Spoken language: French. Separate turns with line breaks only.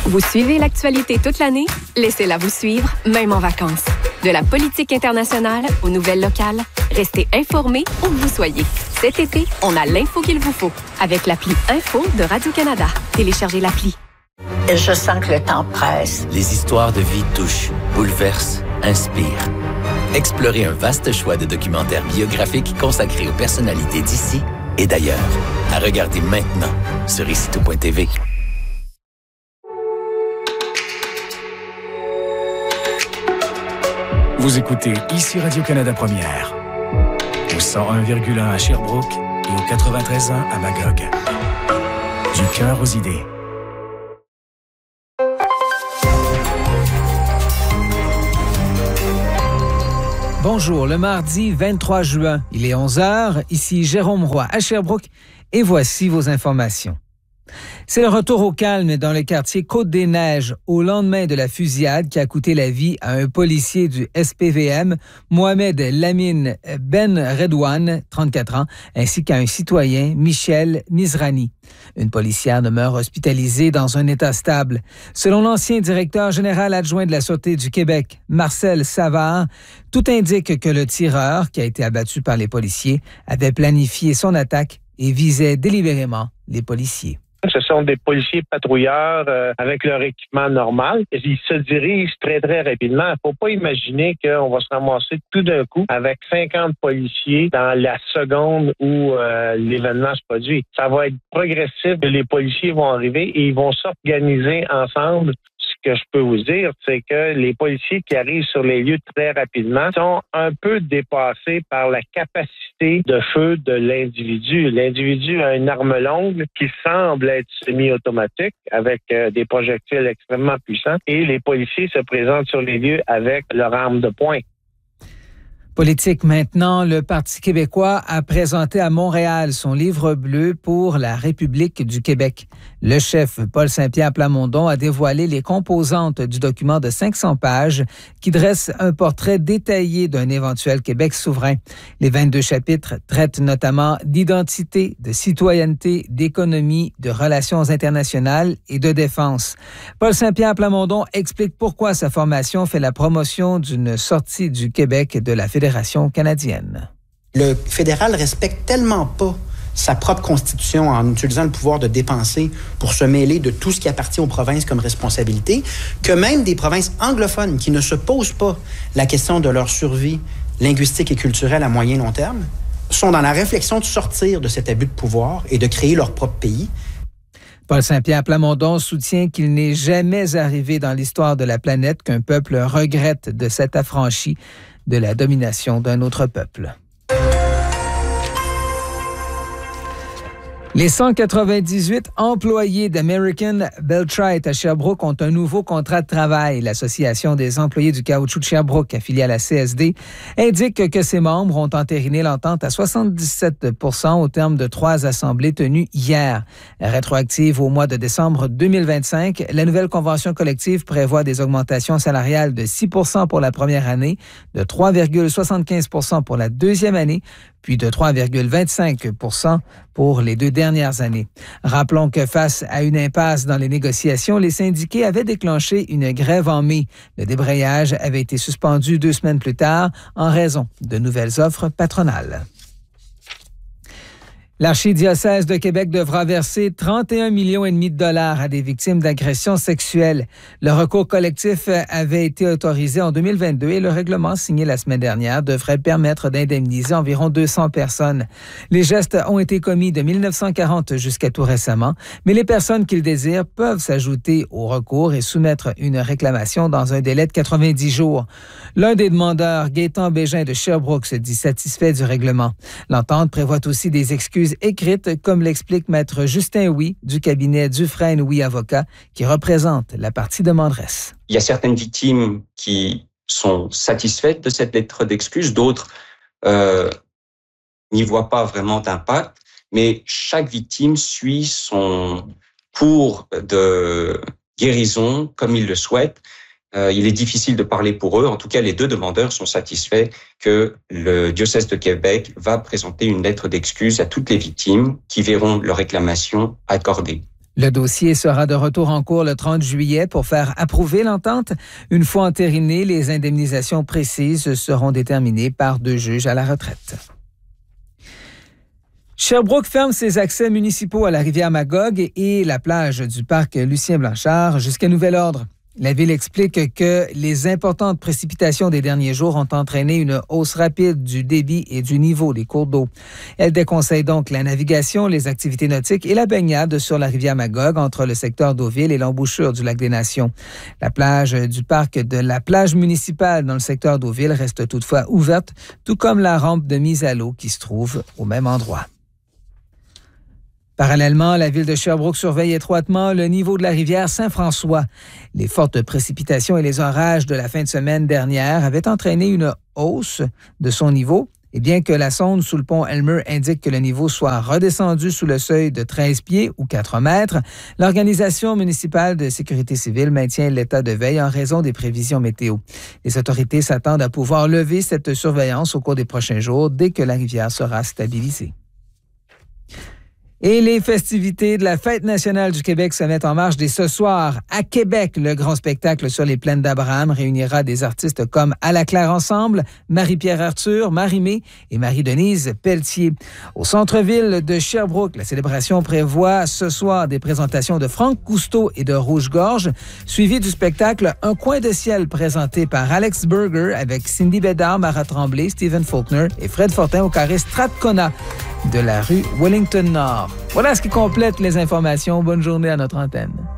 Vous suivez l'actualité toute l'année? Laissez-la vous suivre, même en vacances. De la politique internationale aux nouvelles locales, restez informés où que vous soyez. Cet été, on a l'info qu'il vous faut avec l'appli Info de Radio-Canada. Téléchargez l'appli.
Je sens que le temps presse.
Les histoires de vie touchent, bouleversent, inspirent. Explorez un vaste choix de documentaires biographiques consacrés aux personnalités d'ici et d'ailleurs. À regarder maintenant sur icitout.tv.
Vous écoutez ici Radio-Canada Première, au 101,1 à Sherbrooke et au 93.1 à Magog. Du cœur aux idées.
Bonjour, le mardi 23 juin, il est 11h, ici Jérôme Roy à Sherbrooke et voici vos informations. C'est le retour au calme dans le quartier Côte-des-Neiges au lendemain de la fusillade qui a coûté la vie à un policier du SPVM, Mohamed Lamine Ben Redouane, 34 ans, ainsi qu'à un citoyen, Michel Mizrani. Une policière demeure hospitalisée dans un état stable. Selon l'ancien directeur général adjoint de la Sûreté du Québec, Marcel Savard, tout indique que le tireur, qui a été abattu par les policiers, avait planifié son attaque et visait délibérément les policiers.
Ce sont des policiers patrouilleurs avec leur équipement normal. Ils se dirigent très, très rapidement. Il ne faut pas imaginer qu'on va se ramasser tout d'un coup avec 50 policiers dans la seconde où l'événement se produit. Ça va être progressif. Les policiers vont arriver et ils vont s'organiser ensemble. Ce que je peux vous dire, c'est que les policiers qui arrivent sur les lieux très rapidement sont un peu dépassés par la capacité de feu de l'individu. L'individu a une arme longue qui semble être semi-automatique avec des projectiles extrêmement puissants et les policiers se présentent sur les lieux avec leur arme de poing.
Politique maintenant, le Parti québécois a présenté à Montréal son livre bleu pour la République du Québec. Le chef Paul Saint-Pierre Plamondon a dévoilé les composantes du document de 500 pages qui dresse un portrait détaillé d'un éventuel Québec souverain. Les 22 chapitres traitent notamment d'identité, de citoyenneté, d'économie, de relations internationales et de défense. Paul Saint-Pierre Plamondon explique pourquoi sa formation fait la promotion d'une sortie du Québec de la Fédération canadienne.
Le fédéral respecte tellement pas sa propre constitution en utilisant le pouvoir de dépenser pour se mêler de tout ce qui appartient aux provinces comme responsabilité, que même des provinces anglophones qui ne se posent pas la question de leur survie linguistique et culturelle à moyen long terme sont dans la réflexion de sortir de cet abus de pouvoir et de créer leur propre pays.
Paul Saint-Pierre Plamondon soutient qu'il n'est jamais arrivé dans l'histoire de la planète qu'un peuple regrette de s'être affranchi de la domination d'un autre peuple. Les 198 employés d'American Beltrite à Sherbrooke ont un nouveau contrat de travail. L'Association des employés du caoutchouc de Sherbrooke, affiliée à la CSD, indique que ses membres ont entériné l'entente à 77 % au terme de 3 assemblées tenues hier. Rétroactive au mois de décembre 2025, la nouvelle convention collective prévoit des augmentations salariales de 6 % pour la première année, de 3,75 % pour la deuxième année, puis de 3,25 % pour les 2 dernières années. Rappelons que face à une impasse dans les négociations, les syndiqués avaient déclenché une grève en mai. Le débrayage avait été suspendu 2 semaines plus tard en raison de nouvelles offres patronales. L'archidiocèse de Québec devra verser 31,5 millions de dollars à des victimes d'agressions sexuelles. Le recours collectif avait été autorisé en 2022 et le règlement signé la semaine dernière devrait permettre d'indemniser environ 200 personnes. Les gestes ont été commis de 1940 jusqu'à tout récemment, mais les personnes qui le désirent peuvent s'ajouter au recours et soumettre une réclamation dans un délai de 90 jours. L'un des demandeurs, Gaétan Bégin de Sherbrooke, se dit satisfait du règlement. L'entente prévoit aussi des excuses écrites, comme l'explique Maître Justin Huy du cabinet Dufresne Huy Avocat, qui représente la partie demanderesse.
Il y a certaines victimes qui sont satisfaites de cette lettre d'excuse, d'autres n'y voient pas vraiment d'impact, mais chaque victime suit son cours de guérison comme il le souhaite. Il est difficile de parler pour eux. En tout cas, les 2 demandeurs sont satisfaits que le diocèse de Québec va présenter une lettre d'excuse à toutes les victimes qui verront leur réclamation accordée.
Le dossier sera de retour en cours le 30 juillet pour faire approuver l'entente. Une fois entérinées, les indemnisations précises seront déterminées par 2 juges à la retraite. Sherbrooke ferme ses accès municipaux à la rivière Magog et la plage du parc Lucien-Blanchard jusqu'à nouvel ordre. La Ville explique que les importantes précipitations des derniers jours ont entraîné une hausse rapide du débit et du niveau des cours d'eau. Elle déconseille donc la navigation, les activités nautiques et la baignade sur la rivière Magog entre le secteur d'Eauville et l'embouchure du lac des Nations. La plage du parc de la plage municipale dans le secteur d'Eauville reste toutefois ouverte, tout comme la rampe de mise à l'eau qui se trouve au même endroit. Parallèlement, la ville de Sherbrooke surveille étroitement le niveau de la rivière Saint-François. Les fortes précipitations et les orages de la fin de semaine dernière avaient entraîné une hausse de son niveau. Et bien que la sonde sous le pont Elmer indique que le niveau soit redescendu sous le seuil de 13 pieds ou 4 mètres, l'Organisation municipale de sécurité civile maintient l'état de veille en raison des prévisions météo. Les autorités s'attendent à pouvoir lever cette surveillance au cours des prochains jours dès que la rivière sera stabilisée. Et les festivités de la Fête nationale du Québec se mettent en marche dès ce soir. À Québec, le grand spectacle sur les plaines d'Abraham réunira des artistes comme À la Claire Ensemble, Marie-Pierre Arthur, Marie-Mé et Marie-Denise Pelletier. Au centre-ville de Sherbrooke, la célébration prévoit ce soir des présentations de Franck Cousteau et de Rouge-Gorge, suivi du spectacle Un coin de ciel présenté par Alex Berger avec Cindy Bédard, Mara Tremblay, Stephen Faulkner et Fred Fortin au carré Strathcona de la rue Wellington Nord. Voilà ce qui complète les informations. Bonne journée à notre antenne.